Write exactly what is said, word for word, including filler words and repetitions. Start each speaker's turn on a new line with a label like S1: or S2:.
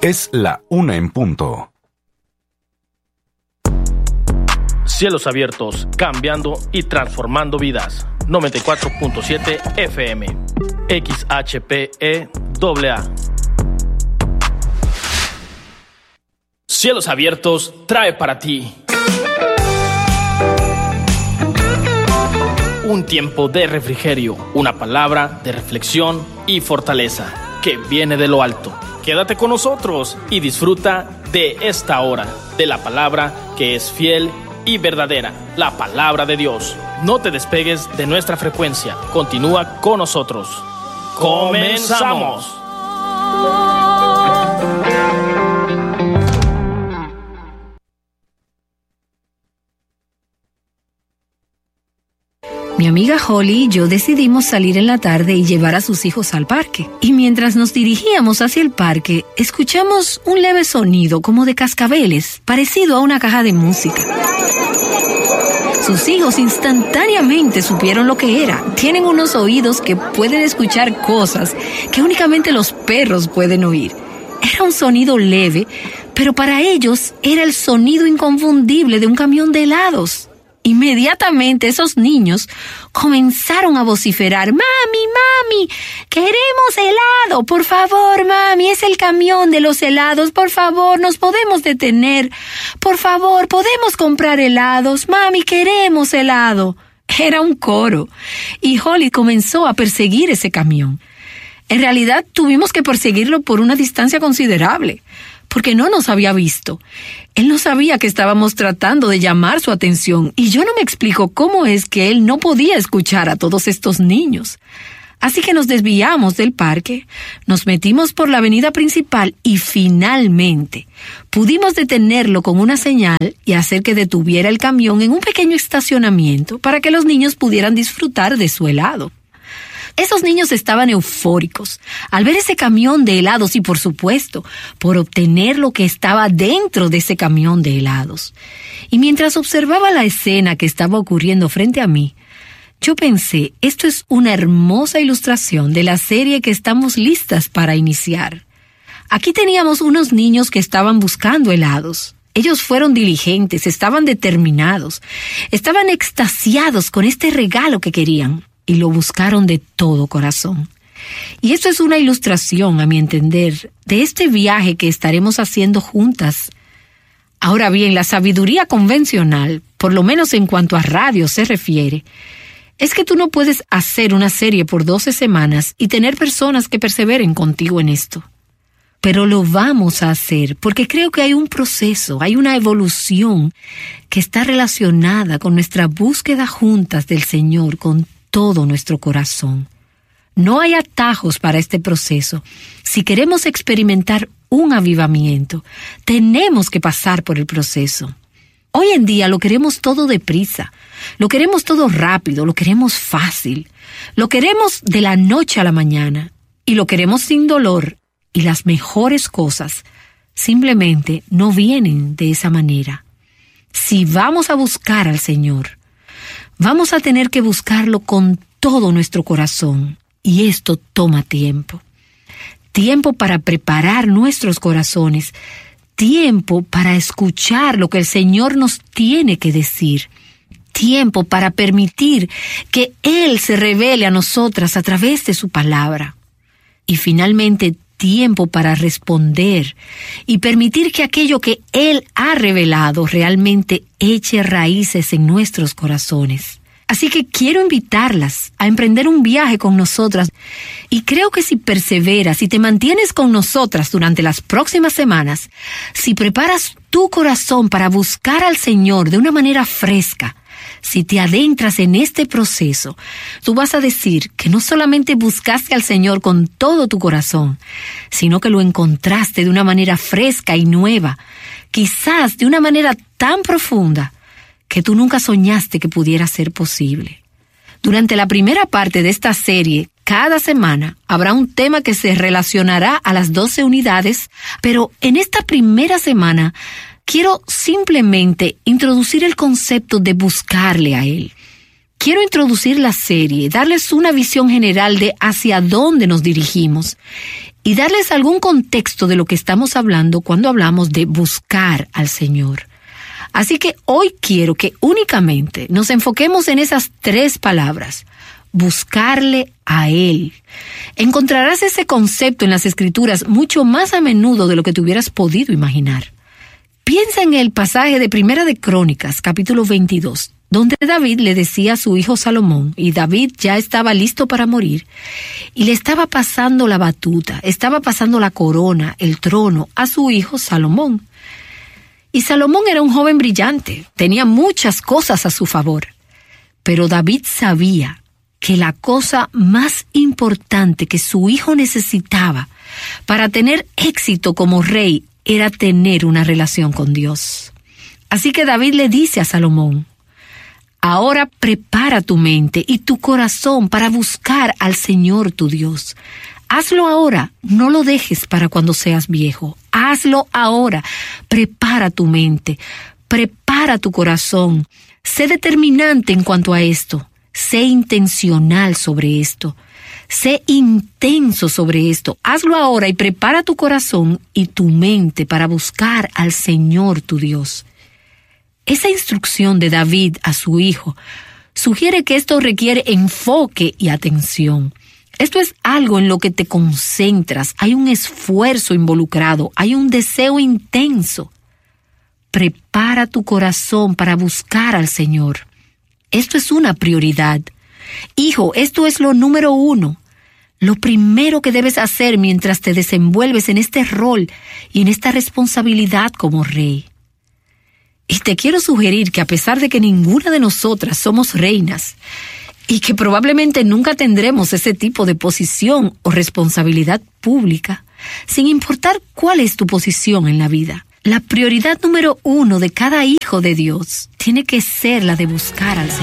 S1: Es la una en punto.
S2: Cielos abiertos, cambiando y transformando vidas. noventa y cuatro punto siete F M. X H P E A A. Cielos abiertos trae para ti un tiempo de refrigerio, una palabra de reflexión y fortaleza que viene de lo alto. Quédate con nosotros y disfruta de esta hora, de la palabra que es fiel y verdadera, la palabra de Dios. No te despegues de nuestra frecuencia, continúa con nosotros. ¡Comenzamos!
S3: Mi amiga Holly y yo decidimos salir en la tarde y llevar a sus hijos al parque. Y mientras nos dirigíamos hacia el parque, escuchamos un leve sonido como de cascabeles, parecido a una caja de música. Sus hijos instantáneamente supieron lo que era. Tienen unos oídos que pueden escuchar cosas que únicamente los perros pueden oír. Era un sonido leve, pero para ellos era el sonido inconfundible de un camión de helados. Inmediatamente esos niños comenzaron a vociferar: ¡Mami, mami! ¡Queremos helado! ¡Por favor, mami! ¡Es el camión de los helados! ¡Por favor, nos podemos detener! ¡Por favor, podemos comprar helados! ¡Mami, queremos helado! Era un coro, y Holly comenzó a perseguir ese camión. En realidad, tuvimos que perseguirlo por una distancia considerable, porque no nos había visto. Él no sabía que estábamos tratando de llamar su atención, y yo no me explico cómo es que él no podía escuchar a todos estos niños. Así que nos desviamos del parque, nos metimos por la avenida principal y finalmente pudimos detenerlo con una señal y hacer que detuviera el camión en un pequeño estacionamiento para que los niños pudieran disfrutar de su helado. Esos niños estaban eufóricos al ver ese camión de helados y, por supuesto, por obtener lo que estaba dentro de ese camión de helados. Y mientras observaba la escena que estaba ocurriendo frente a mí, yo pensé, esto es una hermosa ilustración de la serie que estamos listas para iniciar. Aquí teníamos unos niños que estaban buscando helados. Ellos fueron diligentes, estaban determinados, estaban extasiados con este regalo que querían. Y lo buscaron de todo corazón. Y esto es una ilustración, a mi entender, de este viaje que estaremos haciendo juntas. Ahora bien, la sabiduría convencional, por lo menos en cuanto a radio se refiere, es que tú no puedes hacer una serie por doce semanas y tener personas que perseveren contigo en esto. Pero lo vamos a hacer porque creo que hay un proceso, hay una evolución que está relacionada con nuestra búsqueda juntas del Señor, con todo nuestro corazón. No hay atajos para este proceso. Si queremos experimentar un avivamiento, tenemos que pasar por el proceso. Hoy en día lo queremos todo deprisa, lo queremos todo rápido, lo queremos fácil, lo queremos de la noche a la mañana y lo queremos sin dolor, y las mejores cosas simplemente no vienen de esa manera. Si vamos a buscar al Señor, vamos a tener que buscarlo con todo nuestro corazón, y esto toma tiempo. Tiempo para preparar nuestros corazones, tiempo para escuchar lo que el Señor nos tiene que decir, tiempo para permitir que Él se revele a nosotras a través de su palabra, y finalmente tiempo para responder y permitir que aquello que Él ha revelado realmente eche raíces en nuestros corazones. Así que quiero invitarlas a emprender un viaje con nosotras, y creo que si perseveras y te mantienes con nosotras durante las próximas semanas, si preparas tu corazón para buscar al Señor de una manera fresca, si te adentras en este proceso, tú vas a decir que no solamente buscaste al Señor con todo tu corazón, sino que lo encontraste de una manera fresca y nueva, quizás de una manera tan profunda que tú nunca soñaste que pudiera ser posible. Durante la primera parte de esta serie, cada semana habrá un tema que se relacionará a las doce unidades, pero en esta primera semana quiero simplemente introducir el concepto de buscarle a Él. Quiero introducir la serie, darles una visión general de hacia dónde nos dirigimos y darles algún contexto de lo que estamos hablando cuando hablamos de buscar al Señor. Así que hoy quiero que únicamente nos enfoquemos en esas tres palabras: buscarle a Él. Encontrarás ese concepto en las Escrituras mucho más a menudo de lo que te hubieras podido imaginar. Piensa en el pasaje de Primera de Crónicas, capítulo veintidós, donde David le decía a su hijo Salomón, y David ya estaba listo para morir, y le estaba pasando la batuta, estaba pasando la corona, el trono, a su hijo Salomón. Y Salomón era un joven brillante, tenía muchas cosas a su favor, pero David sabía que la cosa más importante que su hijo necesitaba para tener éxito como rey era tener una relación con Dios. Así que David le dice a Salomón: ahora prepara tu mente y tu corazón para buscar al Señor tu Dios. Hazlo ahora, no lo dejes para cuando seas viejo. Hazlo ahora. Prepara tu mente, prepara tu corazón. Sé determinante en cuanto a esto. Sé intencional sobre esto. Sé intenso sobre esto. Hazlo ahora y prepara tu corazón y tu mente para buscar al Señor tu Dios. Esa instrucción de David a su hijo sugiere que esto requiere enfoque y atención. Esto es algo en lo que te concentras, hay un esfuerzo involucrado, hay un deseo intenso. Prepara tu corazón para buscar al Señor. Esto es una prioridad. Hijo, esto es lo número uno. Lo primero que debes hacer mientras te desenvuelves en este rol y en esta responsabilidad como rey. Y te quiero sugerir que a pesar de que ninguna de nosotras somos reinas, y que probablemente nunca tendremos ese tipo de posición o responsabilidad pública, sin importar cuál es tu posición en la vida, la prioridad número uno de cada hijo de Dios tiene que ser la de buscar al Señor.